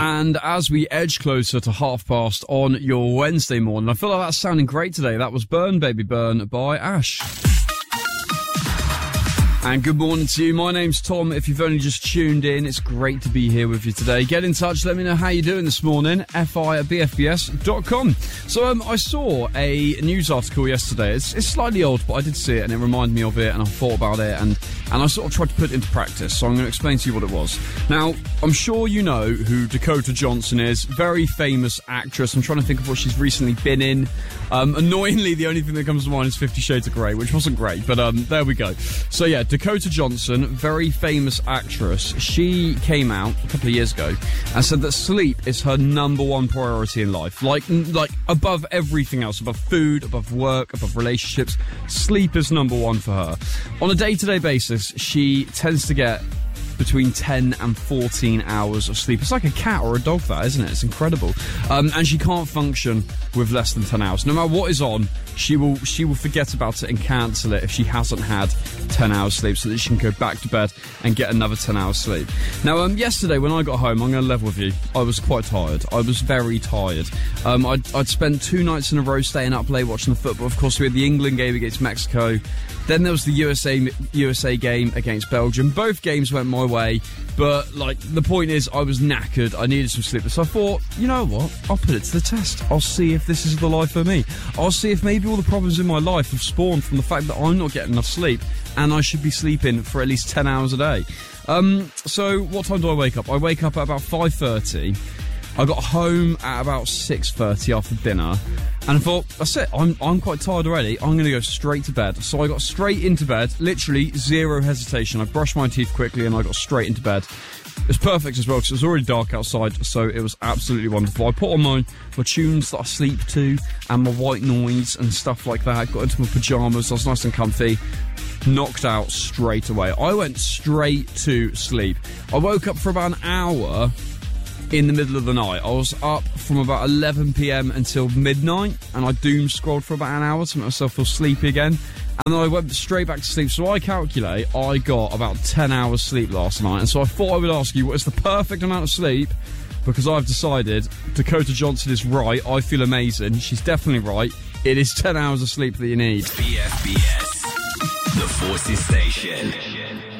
And as we edge closer to past on your Wednesday morning, I feel like that's sounding great today. That was Burn Baby Burn by Ash. And good morning to you. My name's Tom. If you've only just tuned in, it's great to be here with you today. Get in touch. Let me know how you're doing this morning. fi@bfbs.com. So I saw a news article yesterday. It's slightly old, but I did see it and it reminded me of it and I thought about it and I sort of tried to put it into practice. So I'm going to explain to you what it was. Now, I'm sure you know who Dakota Johnson is. Very famous actress. I'm trying to think of what she's recently been in. Annoyingly, the only thing that comes to mind is 50 Shades of Grey, which wasn't great, but there we go. So yeah, Dakota Johnson, very famous actress, she came out a couple of years ago and said that sleep is her number one priority in life. Like above everything else, above food, above work, above relationships, sleep is number one for her. On a day-to-day basis, she tends to get between 10 and 14 hours of sleep. It's like a cat or a dog, that, isn't it? It's incredible. And she can't function with less than 10 hours. No matter what is on, she will forget about it and cancel it if she hasn't had 10 hours sleep, so that she can go back to bed and get another 10 hours sleep. Now, yesterday when I got home, I'm going to level with you, I was quite tired. I was very tired. I'd spent 2 nights in a row staying up late watching the football. Of course, we had the England game against Mexico. Then there was the USA game against Belgium. Both games went my way, but the point is I was knackered. I needed some sleep. So I thought, you know what? I'll put it to the test. I'll see if this is the life for me. I'll see if maybe all the problems in my life have spawned from the fact that I'm not getting enough sleep and I should be sleeping for at least 10 hours a day. So what time do I wake up? I wake up at about 5:30. I got home at about 6:30 after dinner, and I thought, that's it, I'm quite tired already, I'm going to go straight to bed. So I got straight into bed, literally zero hesitation. I brushed my teeth quickly and I got straight into bed. It was perfect as well because it was already dark outside, so it was absolutely wonderful. I put on my tunes that I sleep to and my white noise and stuff like that. Got into my pyjamas, I was nice and comfy. Knocked out straight away. I went straight to sleep. I woke up for about an hour in the middle of the night. I was up from about 11 p.m. until midnight, and I doom scrolled for about an hour to make myself feel sleepy again, and then I went straight back to sleep. So I calculate I got about 10 hours sleep last night, and so I thought I would ask you, what is the perfect amount of sleep? Because I've decided Dakota Johnson is right. I feel amazing. She's definitely right. It is 10 hours of sleep that you need. BFBS, the Forces Station.